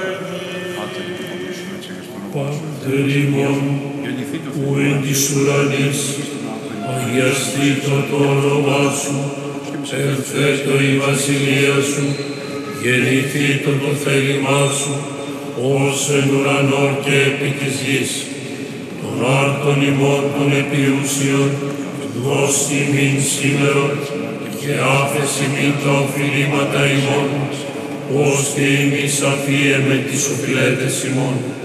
Πάτερ ημών, που εν της ουρανής, αγιαστήτω το όνομά σου, ελθέτω η βασιλεία σου, γεννηθήτω το θέλημά σου, ως εν ουρανό και επί της γης. Των άρτων ημών των επιούσιων, δώσ' ημίν σήμερον, και άφεση μην τα οφειλήματα ημών, ως και εμείς αφίεμε τις οφειλέτες ημών.